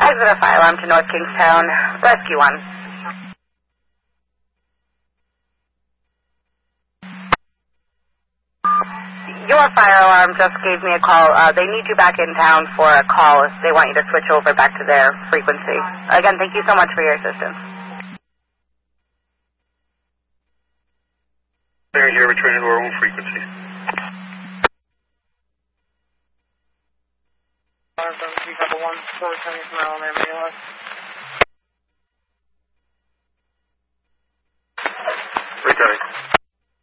Exeter fire alarm to North Kingstown. Rescue 1. Your fire alarm just gave me a call. They need you back in town for a call. They want you to switch over back to their frequency. Again, thank you so much for your assistance. They're here returning to our own frequency. Couple 1, 4 seconds from Maryland,